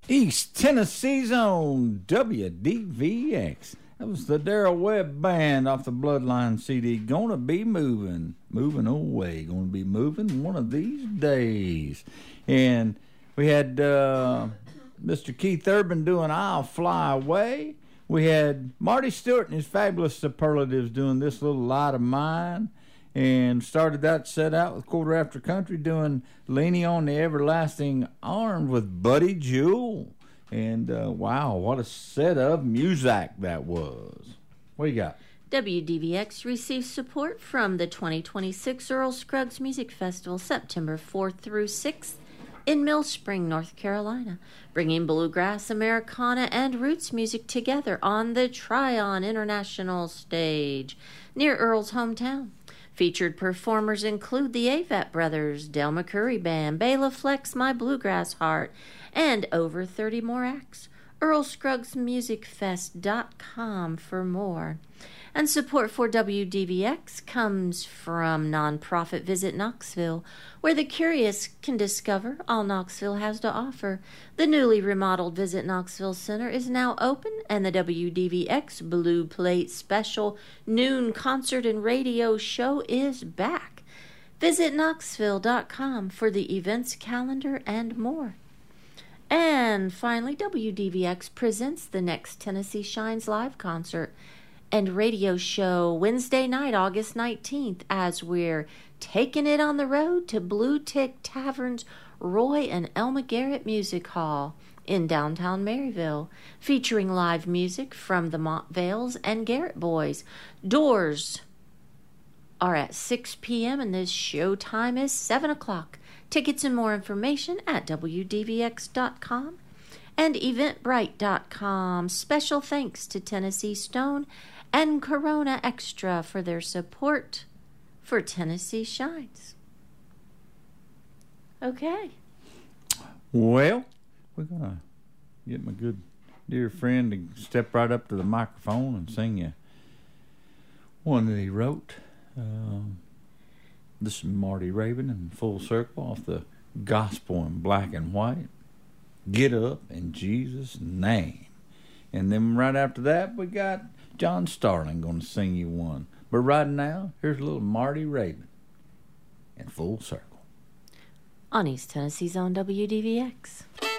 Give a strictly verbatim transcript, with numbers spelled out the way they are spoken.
East Tennessee's own W D V X. That was the Darrell Webb Band off the Bloodline C D. Gonna be moving, moving away. Gonna be moving one of these days. And we had uh, Mister Keith Urban doing I'll Fly Away. We had Marty Stewart and his Fabulous Superlatives doing This Little Light of Mine. And started that set out with Quarter After Country doing Leaning on the Everlasting Arms with Buddy Jewell. And uh, wow, what a set of music that was. What you got? W D V X receives support from the twenty twenty-six Earl Scruggs Music Festival, September fourth through sixth in Mill Spring, North Carolina, bringing bluegrass, Americana, and roots music together on the Tryon International Stage near Earl's hometown. Featured performers include the Avett Brothers, Del McCoury Band, Bela Flex, My Bluegrass Heart, and over thirty more acts. Earl Scruggs Music Fest dot com for more. And support for W D V X comes from nonprofit Visit Knoxville, where the curious can discover all Knoxville has to offer. The newly remodeled Visit Knoxville Center is now open, and the W D V X Blue Plate Special Noon Concert and Radio Show is back. Visit Knoxville dot com for the events calendar and more. And finally, W D V X presents the next Tennessee Shines live concert and radio show Wednesday night, August nineteenth, as we're taking it on the road to Blue Tick Tavern's Roy and Elma Garrett Music Hall in downtown Maryville, featuring live music from the Montvales and Garrett Boys. Doors are at six p.m. and this show time is seven o'clock. Tickets and more information at W D V X dot com and Eventbrite dot com. Special thanks to Tennessee Stone and Corona Extra for their support for Tennessee Shines. Okay. Well, we're going to get my good dear friend to step right up to the microphone and sing you one that he wrote. Um, this is Marty Raybon in Full Circle off the Gospel in Black and White. Get Up in Jesus' Name. And then right after that, we got John Starling going to sing you one. But right now, here's a little Marty Raybon in Full Circle. On East Tennessee's own W D V X.